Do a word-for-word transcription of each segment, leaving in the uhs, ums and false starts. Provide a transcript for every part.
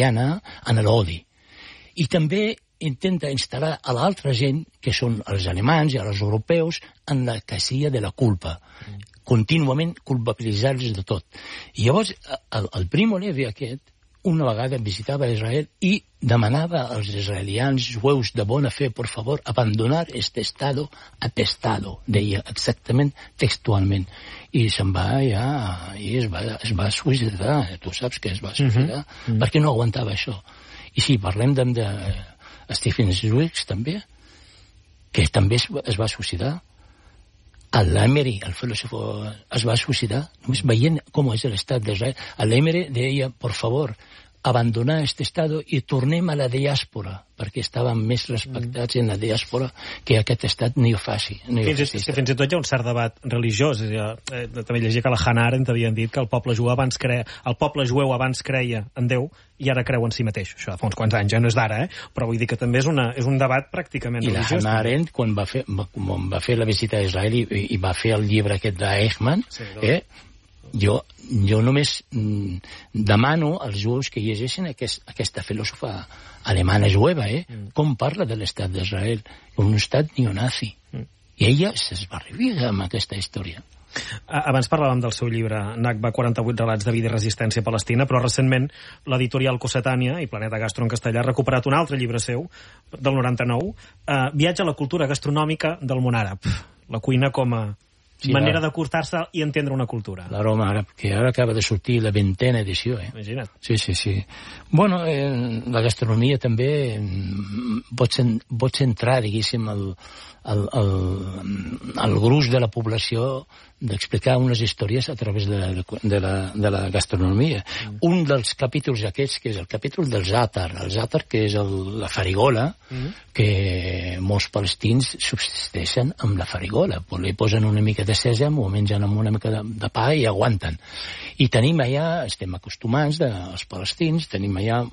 israeliana en l'odi. I també intenta instal·lar a l'altra gent, que són els alemans i els europeus, en la casilla de la culpa. Mm. Contínuament culpabilitzar-los de tot. I llavors, el, el Primo Levi aquest, una vegada visitava Israel i demanava als israelians jueus de bona fe, por favor, abandonar este estado apestado, deia exactament textualment. I se'n va ja, i es va, es va suïcidar, tu saps que es va suïcidar, uh-huh. perquè no aguantava això. I sí, parlem de, de Stephen Zweig, també, que també es, es va suïcidar. L'Emery, el filòsof, es va suïcidar, només veient com és l'estat d'Israel. L'Emery deia, por favor, abandonar este estado i tornem a la diàspora, perquè estàvem més respectats mm. en la diàspora que aquest estat ni ho faci. Ni fins, ho faci fins i tot hi ha un cert debat religiós. Eh, també llegia que la Hannah Arendt havien dit que el poble jueu abans creia, el poble jueu abans creia en Déu i ara creu en si mateix. Això fa uns quants anys, ja no és d'ara, eh? Però vull dir que també és, una, és un debat pràcticament I religiós. I la Hannah Arendt, quan va fer, va, va fer la visita a Israel i, i va fer el llibre aquest d'Eichmann, sí, eh? Jo, jo només mm, demano als jueus que llegeixin aquest, aquesta filòsofa alemana jueva, eh? Mm. Com parla de l'estat d'Israel, com un estat neonazi. Mm. I ella s'esbarrivia amb aquesta història. Abans parlàvem del seu llibre Nakba, quaranta-vuit relats de vida i resistència a Palestina, però recentment l'editorial Cossetània i Planeta Gastro en castellà ha recuperat un altre llibre seu, del noranta-nou, eh, Viatge a la cultura gastronòmica del món àrab. La cuina com a sí, manera la... d'acostar-se i entendre una cultura. L'aroma àrab, que ara acaba de sortir la vintena edició, eh? Imagina't. Sí, sí, sí. Bueno, eh, la gastronomia també pots, en, pots entrar, diguéssim, al, al, al, al gruix de la població d'explicar unes històries a través de, de, la, de la gastronomia. Mm. Un dels capítols aquests, que és el capítol del zàtar, el zàtar que és el, la farigola, mm. que molts palestins subsisteixen amb la farigola. Pues li posen una mica de sèsam o mengen amb una mica de, de pa i aguanten. I tenim allà, estem acostumats, de, els palestins, tenim allà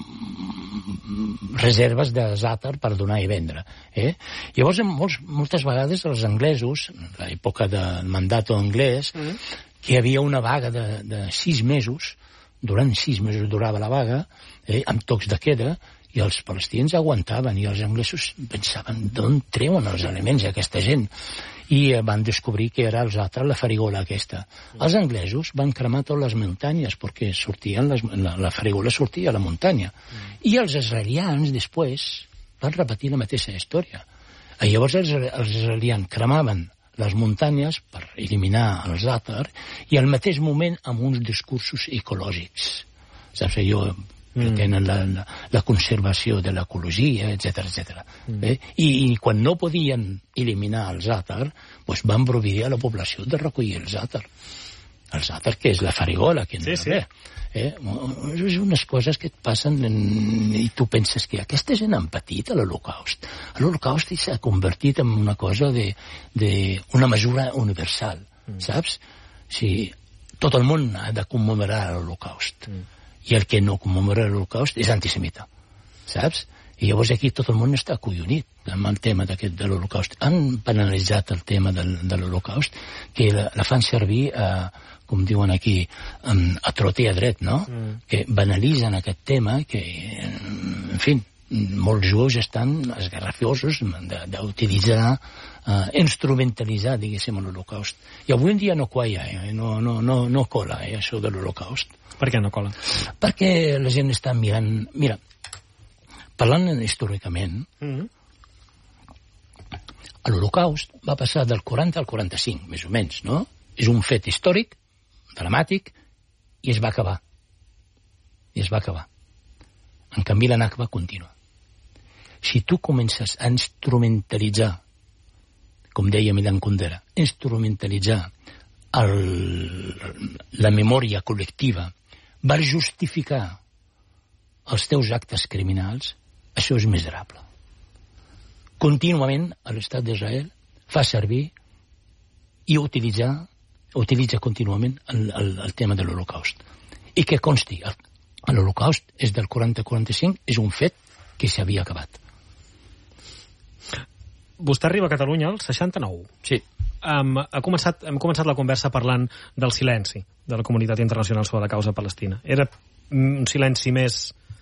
mm, reserves de zàtar per donar i vendre. Eh? Llavors, molts, moltes vegades els anglesos, en l'època del mandat anglès, mm. que hi havia una vaga de, de sis mesos, durant sis mesos durava la vaga, eh, amb tocs de queda, i els palestins aguantaven, i els anglesos pensaven d'on treuen els aliments aquesta gent, i eh, van descobrir que era el zàtar, la farigola aquesta. Mm. Els anglesos van cremar totes les muntanyes, perquè sortien les, la, la farigola sortia a la muntanya. Mm. I els israelians, després, van repetir la mateixa història. I llavors els, els israelians cremaven les muntanyes per eliminar el zàtar i al mateix moment amb uns discursos ecològics. Saps? Jo mm. tenen la, la, la conservació de l'ecologia, etcètera, etcètera. Mm. Eh? I, I quan no podien eliminar el zàtar, doncs van prohibir a la població de recollir el zàtar. El zàtar, que és la farigola, que no sí, sí. Eh? És unes coses que et passen en... i tu penses que aquesta gent han patit a l'Holocaust. L'Holocaust s'ha convertit en una cosa de, de una mesura universal, mm. saps? Si tot el món ha de commemorar l'Holocaust. Mm. I el que no commemora l'Holocaust és antisemita, saps? I llavors aquí tot el món està acollonit amb el tema d'aquest de l'Holocaust. Han banalitzat el tema del, de l'Holocaust, que la, la fan servir a, com diuen aquí, a trote a dret, no? Mm. Que banalitzen aquest tema, que, en fi, molts jueus estan esgarrafiosos d'utilitzar, uh, instrumentalitzar, diguéssim, l'Holocaust. I avui en dia no qualla, eh? no, no, no, no cola, eh, això de l'Holocaust. Per què no cola? Perquè la gent està mirant... Mira, parlant històricament, mm-hmm. l'Holocaust va passar del quaranta al quaranta-cinc, més o menys, no? És un fet històric, dramàtic, i es va acabar. I es va acabar. En canvi, la Nakba continua. Si tu comences a instrumentalitzar, com deia Milan Kundera, instrumentalitzar el, la memòria col·lectiva per justificar els teus actes criminals, això és miserable. Contínuament, l'estat d'Israel fa servir i utilitzar, utilitza contínuament el, el, el tema de l'Holocaust. I que consti, l'Holocaust és del quaranta quaranta-cinc, és un fet que s'havia acabat. Vostè arriba a Catalunya al seixanta-nou. Sí. Um, ha començat, hem començat la conversa parlant del silenci de la comunitat internacional sobre la causa palestina. Era un silenci més